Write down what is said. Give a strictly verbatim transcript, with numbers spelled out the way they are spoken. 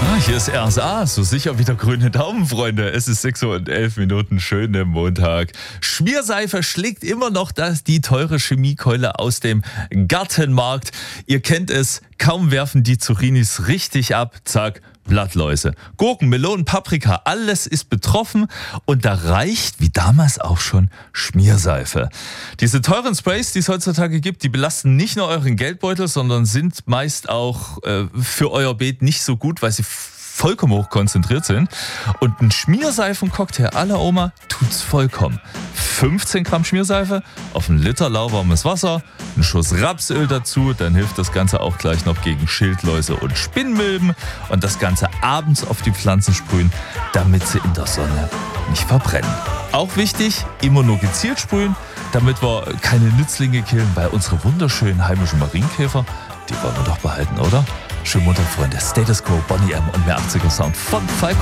Ah, hier ist R S A, so sicher wie der grüne Daumen, Freunde. Es ist sechs Uhr und elf Minuten, schöner Montag. Schmierseife schlägt immer noch das, die teure Chemiekeule aus dem Gartenmarkt. Ihr kennt es, kaum werfen die Zucchinis richtig ab, zack, Blattläuse. Gurken, Melonen, Paprika, alles ist betroffen und da reicht, wie damals auch schon, Schmierseife. Diese teuren Sprays, die es heutzutage gibt, die belasten nicht nur euren Geldbeutel, sondern sind meist auch äh, für euer Beet nicht so gut, weil sie vollkommen hoch konzentriert sind. Und ein Schmierseifencocktail à la Oma tut's vollkommen. fünfzehn Gramm Schmierseife auf einen Liter lauwarmes Wasser, einen Schuss Rapsöl dazu, dann hilft das Ganze auch gleich noch gegen Schildläuse und Spinnmilben und das Ganze abends auf die Pflanzen sprühen, damit sie in der Sonne nicht verbrennen. Auch wichtig, immer nur gezielt sprühen, damit wir keine Nützlinge killen, weil unsere wunderschönen heimischen Marienkäfer, die wollen wir doch behalten, oder? Schönen Montag, Freunde. Status Quo, Bonnie M und mehr achtziger Sound von Falco.